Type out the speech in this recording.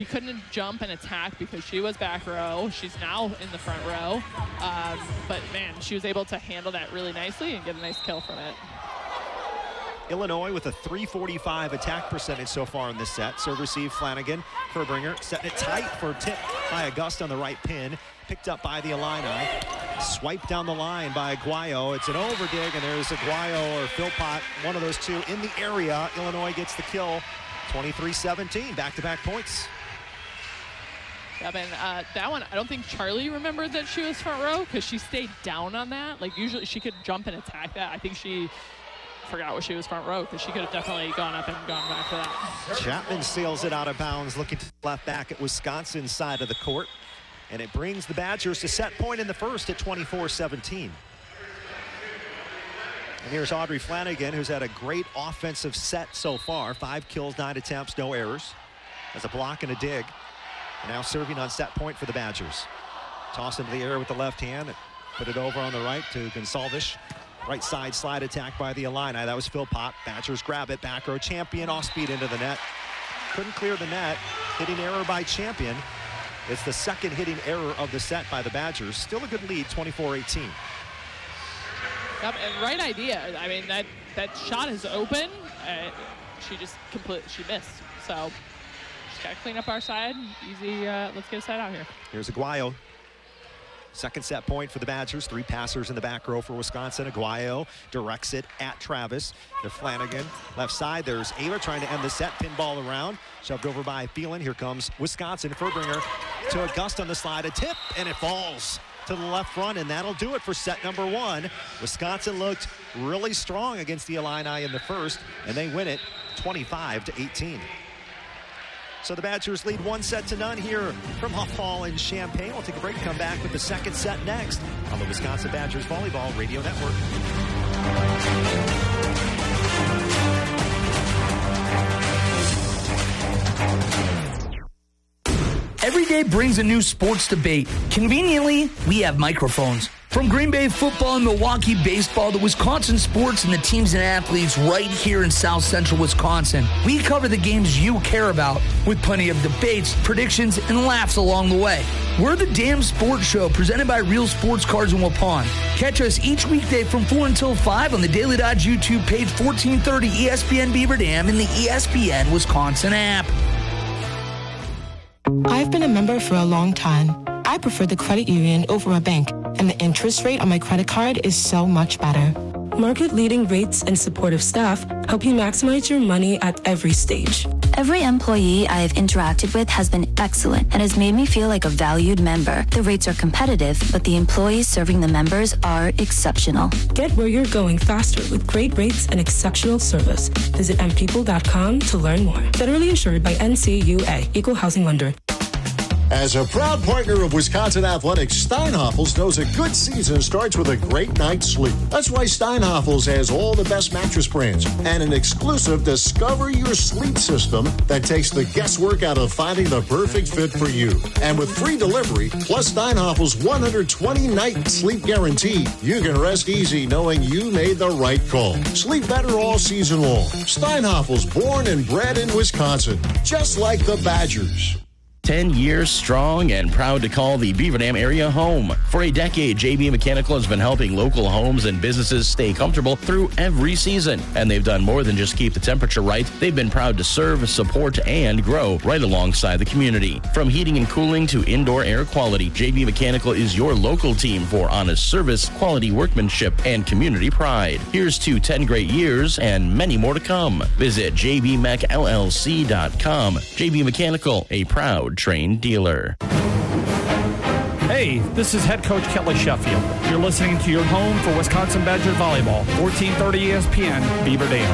She couldn't jump and attack because she was back row. She's now in the front row. But, man, she was able to handle that really nicely and get a nice kill from it. Illinois with a .345 attack percentage so far in this set. Serve receive Flanagan. Furbringer setting it tight for a tip by Auguste on the right pin. Picked up by the Illini. Swiped down the line by Aguayo. It's an overdig, and there's Aguayo or Philpott, one of those two in the area. Illinois gets the kill. 23-17, back-to-back points. Yeah, man, that one, I don't think Charlie remembered that she was front row because she stayed down on that. Like, usually she could jump and attack that. I think she forgot what she was front row because she could have definitely gone up and gone back for that. Chapman sails it out of bounds, looking to the left back at Wisconsin's side of the court. And it brings the Badgers to set point in the first at 24-17. And here's Audrey Flanagan, who's had a great offensive set so far. 5 kills, 9 attempts, no errors. Has a block and a dig. And now serving on set point for the Badgers. Toss into the air with the left hand. Put it over on the right to Gonsalves. Right side slide attack by the Illini. That was Philpott. Badgers grab it. Back row Champion off speed into the net. Couldn't clear the net. Hitting error by Champion. It's the second hitting error of the set by the Badgers. Still a good lead, 24-18. Yep, and right idea. I mean, that shot is open. She just she missed. So just got to clean up our side. Easy, let's get a side out here. Here's Aguayo. Second set point for the Badgers. 3 passers in the back row for Wisconsin. Aguayo directs it at Travis. To Flanagan. Left side, there's Ava trying to end the set. Pinball around. Shoved over by Phelan. Here comes Wisconsin. Furbringer to Auguste on the slide. A tip, and it falls to the left front, and that'll do it for set number 1. Wisconsin looked really strong against the Illini in the first, and they win it 25-18. So the Badgers lead 1-0 here from Huff Hall in Champaign. We'll take a break, come back with the second set next on the Wisconsin Badgers Volleyball Radio Network. Every day brings a new sports debate. Conveniently, we have microphones. From Green Bay football and Milwaukee baseball to Wisconsin sports and the teams and athletes right here in South Central Wisconsin, we cover the games you care about with plenty of debates, predictions, and laughs along the way. We're the Damn Sports Show presented by Real Sports Cars in Waupun. Catch us each weekday from 4 until 5 on the Daily Dodge YouTube page, 1430 ESPN Beaver Dam, and the ESPN Wisconsin app. I've been a member for a long time. I prefer the credit union over a bank, and the interest rate on my credit card is so much better. Market-leading rates and supportive staff help you maximize your money at every stage. Every employee I have interacted with has been excellent and has made me feel like a valued member. The rates are competitive, but the employees serving the members are exceptional. Get where you're going faster with great rates and exceptional service. Visit mpeople.com to learn more. Federally insured by NCUA, Equal Housing Lender. As a proud partner of Wisconsin Athletics, Steinhoffels knows a good season starts with a great night's sleep. That's why Steinhoffels has all the best mattress brands and an exclusive Discover Your Sleep system that takes the guesswork out of finding the perfect fit for you. And with free delivery, plus Steinhoffels' 120-night sleep guarantee, you can rest easy knowing you made the right call. Sleep better all season long. Steinhoffels, born and bred in Wisconsin, just like the Badgers. 10 years strong and proud to call the Beaver Dam area home. For a decade, JB Mechanical has been helping local homes and businesses stay comfortable through every season. And they've done more than just keep the temperature right. They've been proud to serve, support, and grow right alongside the community. From heating and cooling to indoor air quality, JB Mechanical is your local team for honest service, quality workmanship, and community pride. Here's to 10 great years and many more to come. Visit jbmechllc.com. JB Mechanical, a proud trained dealer. Hey, this is head coach Kelly Sheffield. You're listening to your home for Wisconsin Badger Volleyball, 1430 ESPN, Beaver Dam.